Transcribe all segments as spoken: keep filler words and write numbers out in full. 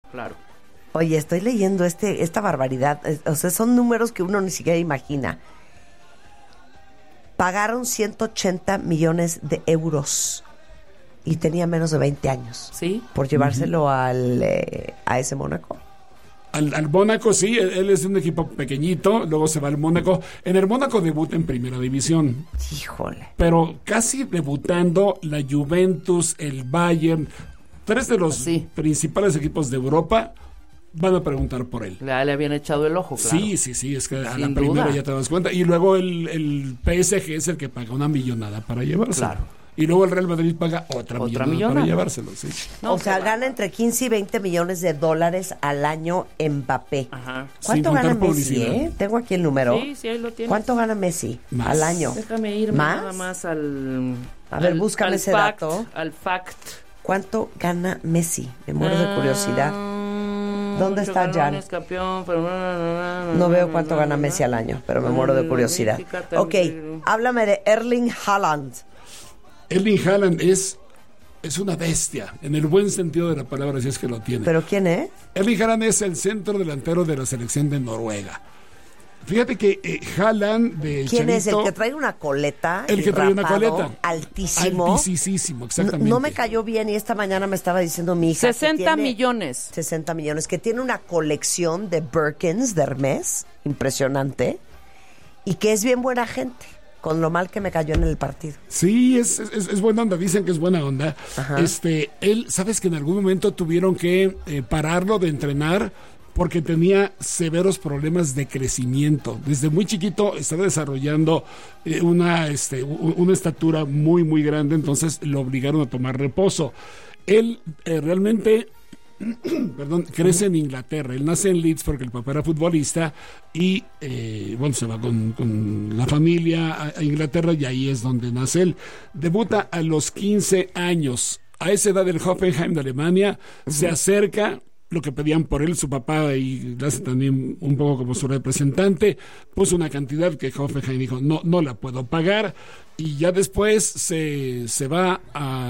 Claro. Oye, estoy leyendo este esta barbaridad. O sea, son números que uno ni siquiera imagina. Pagaron ciento ochenta millones de euros y tenía menos de veinte años. Sí. Por llevárselo uh-huh. al eh, a ese Mónaco. Al, al Mónaco, sí, él, él es de un equipo pequeñito, luego se va al Mónaco. En el Mónaco debuta en primera división. Híjole. Pero casi debutando la Juventus, el Bayern, tres de los sí. principales equipos de Europa van a preguntar por él. Le, le habían echado el ojo, claro. Sí, sí, sí, es que a Sin la primera duda. ya te das cuenta. Y luego el, el P S G es el que paga una millonada para llevárselo. Claro. Y luego el Real Madrid paga otra, ¿Otra millonada, millonada para llevárselo, sí. No, o sea, gana entre quince y veinte millones de dólares al año Mbappé. Ajá. ¿Cuánto gana Messi, eh? Tengo aquí el número. Sí, sí, ahí lo tienes. ¿Cuánto gana Messi más. al año? Déjame irme ¿Más? nada más al... A ver, al, búscame al ese fact, dato. Al fact. ¿Cuánto gana Messi? Me muero de curiosidad. Ah, ¿Dónde está Jan? Campeón, pero... No veo cuánto gana Messi al año, pero me muero de curiosidad. Ok, háblame de Erling Haaland. Erling Haaland es, es una bestia, en el buen sentido de la palabra, si es que lo tiene. ¿Pero quién es? Erling Haaland es el centro delantero de la selección de Noruega. Fíjate que eh, Haaland de ¿Quién Chavito, es? ¿El que trae una coleta? El que trae una rapado, coleta. Altísimo. Altísimo, exactamente. No, no me cayó bien y esta mañana me estaba diciendo mi hija. sesenta millones. sesenta millones, que tiene una colección de Birkins de Hermès, impresionante, y que es bien buena gente. Con lo mal que me cayó en el partido. Sí, es, es, es buena onda, dicen que es buena onda. Ajá. Este, él, sabes que en algún momento tuvieron que eh, pararlo de entrenar porque tenía severos problemas de crecimiento. Desde muy chiquito estaba desarrollando eh, una, este, una estatura muy, muy grande, entonces lo obligaron a tomar reposo. Él eh, realmente... Perdón, crece en Inglaterra. Él nace en Leeds porque el papá era futbolista y eh, bueno, se va con, con la familia a, a Inglaterra y ahí es donde nace él. Debuta a los quince años. A esa edad el Hoffenheim de Alemania uh-huh. se acerca, lo que pedían por él, su papá, y lo hace también un poco como su representante, puso una cantidad que Hoffenheim dijo, no, no la puedo pagar, y ya después se, se va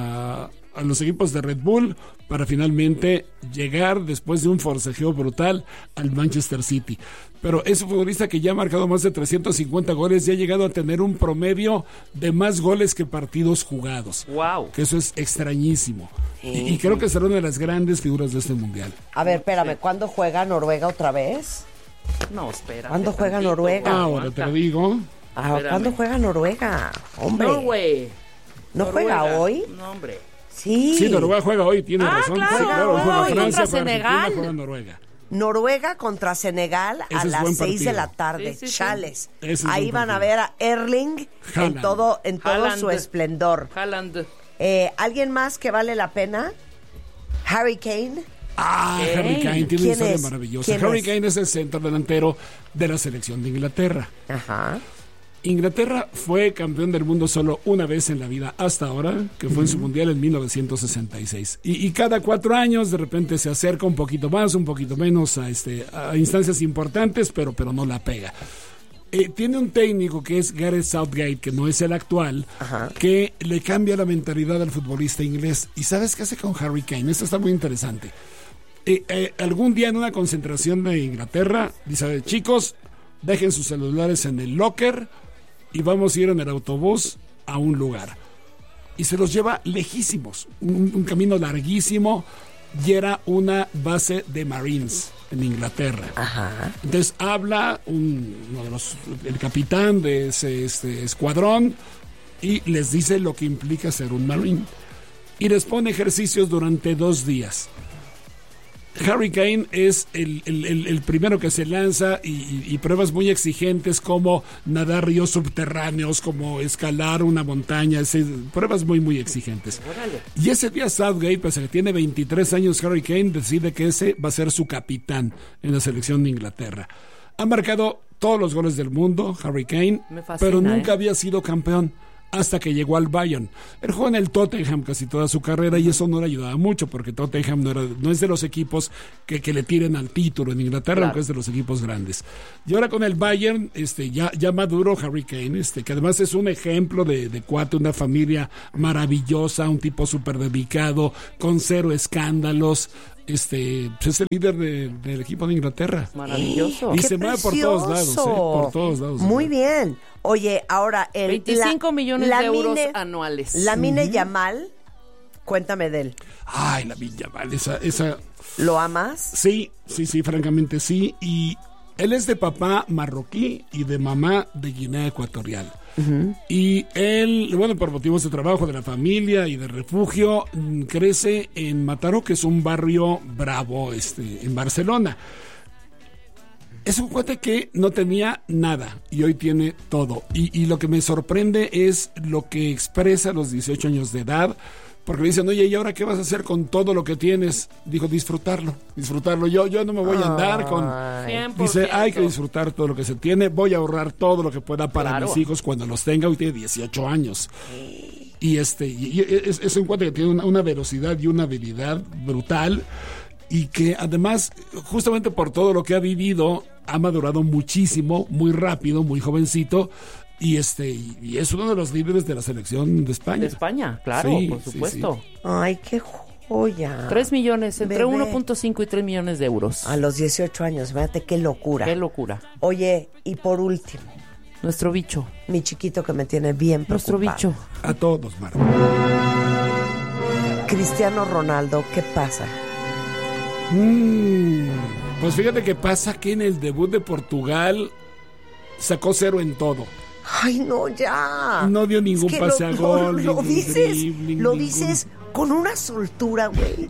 a, a los equipos de Red Bull para finalmente llegar, después de un forcejeo brutal, al Manchester City. Pero es un futbolista que ya ha marcado más de trescientos cincuenta goles y ha llegado a tener un promedio de más goles que partidos jugados. Wow. Que eso es extrañísimo. Sí. Y, y creo que será una de las grandes figuras de este mundial. A ver, espérame, ¿cuándo juega Noruega otra vez? No, espera. ¿Cuándo juega tantito, Noruega? Ah, ahora te lo digo. Ah, ¿cuándo juega Noruega? Hombre. Norway. ¿No Noruega. juega hoy? No, hombre. Sí. Sí, Noruega juega hoy, tiene ah, razón. Claro, sí, claro, hoy juega contra Francia, Senegal. Juega Noruega. Noruega contra Senegal Ese a es las seis de la tarde. Sí, sí, sí. Chales. Es Ahí van partido. a ver a Erling Haaland. en todo, en todo Haaland. su esplendor. Haaland. Eh, ¿Alguien más que vale la pena? Harry Kane. Ah, ¿Qué? Harry Kane tiene una historia es? maravillosa. ¿Quién Harry es? Kane es el centro delantero de la selección de Inglaterra. Ajá. Inglaterra fue campeón del mundo solo una vez en la vida hasta ahora, que fue en su mundial en mil novecientos sesenta y seis. Y, y cada cuatro años de repente se acerca un poquito más, un poquito menos a, este, a instancias importantes, pero, pero no la pega. Eh, tiene un técnico que es Gareth Southgate, que no es el actual, Ajá. que le cambia la mentalidad al futbolista inglés. ¿Y sabes qué hace con Harry Kane? Esto está muy interesante. Eh, eh, algún día en una concentración de Inglaterra, dice, chicos, dejen sus celulares en el locker y vamos a ir en el autobús a un lugar. Y se los lleva lejísimos, un, un camino larguísimo, y era una base de Marines en Inglaterra. Ajá. Entonces habla un, uno de los, el capitán de ese este, escuadrón y les dice lo que implica ser un Marine. Y les pone ejercicios durante dos días. Harry Kane es el, el, el, el primero que se lanza y, y, y pruebas muy exigentes como nadar ríos subterráneos, como escalar una montaña, es, pruebas muy muy exigentes. Órale. Y ese día Southgate, pese a que tiene veintitrés años, Harry Kane decide que ese va a ser su capitán en la selección de Inglaterra. Ha marcado todos los goles del mundo, Harry Kane, Me fascina, pero nunca ¿eh? había sido campeón. Hasta que llegó al Bayern. Él jugó en el Tottenham casi toda su carrera y eso no le ayudaba mucho porque Tottenham no, era, no es de los equipos que, que le tiren al título en Inglaterra, claro. aunque es de los equipos grandes. Y ahora con el Bayern, este, ya, ya maduro Harry Kane, este, que además es un ejemplo de, de cuate, una familia maravillosa, un tipo súper dedicado, con cero escándalos. este, pues es el líder de, del equipo de Inglaterra. Maravilloso. Y ¡Qué se mueve por todos lados, ¿eh? Por todos lados. Muy bien. Oye, ahora el veinticinco la- millones la de euros Mine- anuales. Lamine Yamal, cuéntame de él. Ay, la Villa, vale, esa, esa, ¿Lo amas? sí, sí, sí, francamente sí. Y él es de papá marroquí y de mamá de Guinea Ecuatorial. Uh-huh. Y él, bueno, por motivos de trabajo, de la familia y de refugio, mm, crece en Mataró, que es un barrio bravo este, en Barcelona. Es un cuate que no tenía nada y hoy tiene todo. Y, y lo que me sorprende es lo que expresa a los dieciocho años de edad. Porque le dicen, oye, ¿y ahora qué vas a hacer con todo lo que tienes? Dijo, disfrutarlo, disfrutarlo. Yo, yo no me voy a andar con... cien por ciento. Dice, hay que disfrutar todo lo que se tiene. Voy a ahorrar todo lo que pueda para Claro. mis hijos cuando los tenga. Hoy tiene dieciocho años. Y este y, y es, es un cuate que tiene una, una velocidad y una habilidad brutal. Y que además, justamente por todo lo que ha vivido, ha madurado muchísimo, muy rápido, muy jovencito. Y este y, y es uno de los líderes de la selección de España. De España, claro, Sí, por sí, supuesto. sí. Ay, qué joya. Tres millones, entre Bebé. uno punto cinco y tres millones de euros. A los dieciocho años, fíjate qué locura. Qué locura. Oye, y por último, Nuestro bicho. mi chiquito que me tiene bien Nuestro preocupado. bicho. A todos, Marta. Cristiano Ronaldo, ¿qué pasa? Mm, pues fíjate que pasa que en el debut de Portugal sacó cero en todo. Ay, no, ya. No dio ningún Es que pase lo, a lo- gol, Lo, ningún dices, dribbling, lo ningún- dices con una soltura, güey.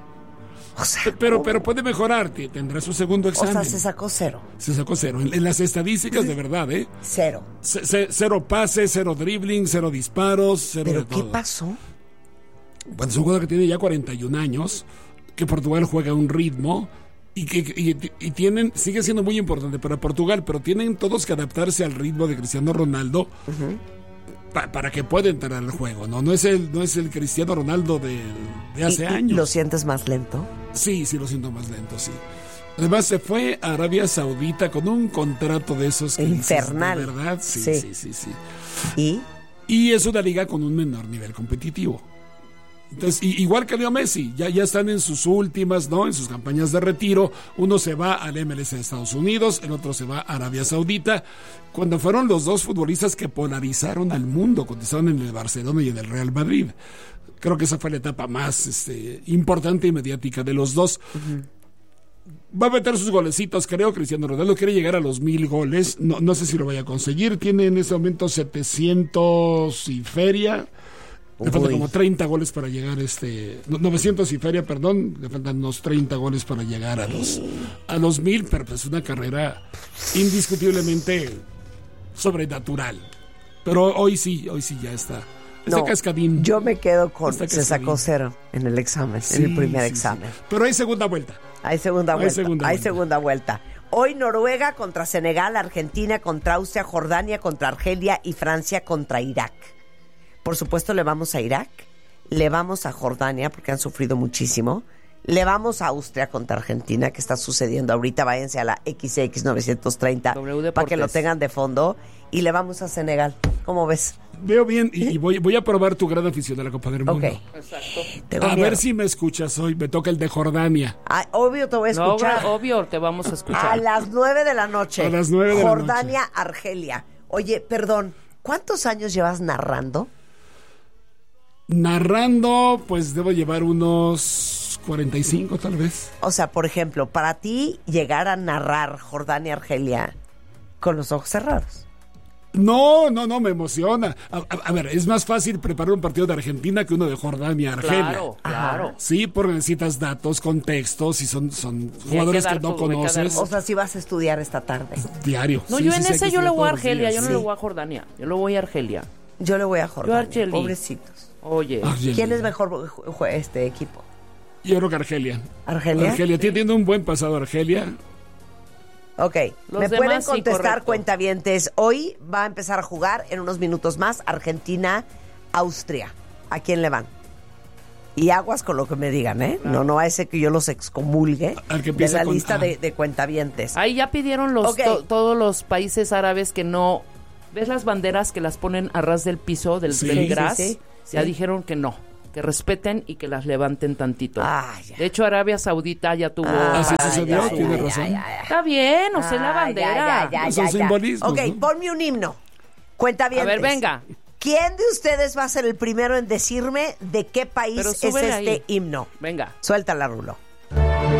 O sea, Pero, ¿cómo? pero puede mejorar, te- tendrá su segundo O examen. sea, se sacó cero. Se sacó cero. En, en las estadísticas, de verdad, ¿eh? Cero. C- c- cero pases, cero dribbling, cero disparos, cero ¿Pero de qué todo. pasó? Bueno, es un jugador que tiene ya cuarenta y un años, que Portugal juega a un ritmo y que y, y tienen, sigue siendo muy importante para Portugal, pero tienen todos que adaptarse al ritmo de Cristiano Ronaldo pa- para que pueda entrar al juego, ¿no? No es el, no es el Cristiano Ronaldo de, de hace ¿Y- y años. ¿Lo sientes más lento? Sí, sí, lo siento más lento, sí. Además, se fue a Arabia Saudita con un contrato de esos que dices, Infernal. ¿de verdad? Sí, Sí. sí, sí, sí. ¿Y? Y es una liga con un menor nivel competitivo. Entonces, y- igual que Leo Messi, ya, ya están en sus últimas, ¿no? En sus campañas de retiro. Uno se va al M L S de Estados Unidos, el otro se va a Arabia Saudita. Cuando fueron los dos futbolistas que polarizaron al mundo, cuando estaban en el Barcelona y en el Real Madrid. Creo que esa fue la etapa más este, importante y mediática de los dos. Va a meter sus golecitos, creo. Cristiano Ronaldo quiere llegar a los mil goles. No, no sé si lo vaya a conseguir. Tiene en ese momento setecientos y feria. Le faltan Uy. como treinta goles para llegar este... no, novecientos y feria, perdón. Le faltan unos treinta goles para llegar a los, a los mil, pero pues una carrera indiscutiblemente sobrenatural. Pero hoy sí, hoy sí ya está. Está No, cascadín. yo me quedo con... Está Se sacó cascadín. cero en el examen, Sí, en el primer sí, examen. sí. Pero hay segunda vuelta. Hay segunda Hay vuelta. segunda hay vuelta. segunda vuelta. Hoy Noruega contra Senegal, Argentina contra Austria, Jordania contra Argelia y Francia contra Irak. Por supuesto le vamos a Irak, le vamos a Jordania porque han sufrido muchísimo, le vamos a Austria contra Argentina, que está sucediendo ahorita. Váyanse a la X X novecientos treinta W Deportes. para que lo tengan de fondo. Y le vamos a Senegal. ¿Cómo ves? Veo bien y, y voy, voy a probar tu gran afición a la Copa del Mundo. Ok. Exacto. Tengo A miedo. ver si me escuchas hoy. Me toca el de Jordania. Ah, obvio te voy a No, escuchar. obvio, te vamos a escuchar. A las nueve de la noche. A las nueve de la Jordania, Argelia. Oye, perdón, ¿cuántos años llevas narrando? Narrando, pues debo llevar unos cuarenta y cinco tal vez. O sea, por ejemplo, para ti llegar a narrar Jordania, Argelia con los ojos cerrados. No, no, no, me emociona. A, a- a ver, es más fácil preparar un partido de Argentina que uno de Jordania, Argelia. Claro, claro. Sí, porque necesitas datos, contextos y son, son que jugadores dar que no todo, hay que dar conoces O sea, si vas a estudiar esta tarde. diario. No, Sí, yo sí, en sí, hay ese que yo le estudiar voy a todos los Argelia, días. yo no Sí. le voy a Jordania, yo le voy a Argelia. Yo le voy a Jordania. Argelia. Pobrecitos. Oye, Argelia. ¿Quién es mejor ju- ju- este equipo? Yo creo que Argelia. ¿Argelia? Argelia tiene tiene un buen pasado Argelia. Ok, Los me demás, pueden sí, contestar, correcto. cuentavientes. Hoy va a empezar a jugar en unos minutos más Argentina, Austria. ¿A quién le van? Y aguas con lo que me digan, ¿eh? No, no va a ser que yo los excomulgue Al que de empieza la con lista A. de, de cuentavientes. ahí ya pidieron los Ok. to- todos los países árabes que no. ¿Ves las banderas que las ponen a ras del piso del, Sí. del Sí, gras? sí, sí. Ya Sí. dijeron que no, que respeten y que las levanten tantito. Ah, ya. De hecho, Arabia Saudita ya tuvo... Ah, Así para sucedió, allá. tiene razón. Está bien, o sea, la Ah, bandera. ya, ya, ya, Son ya, ya. simbolismos, Ok, ¿no? ponme un himno. Cuenta bien. A ver, venga. ¿Quién de ustedes va a ser el primero en decirme de qué país Pero es súbele este ahí. himno? Venga. Suéltala, Rulo.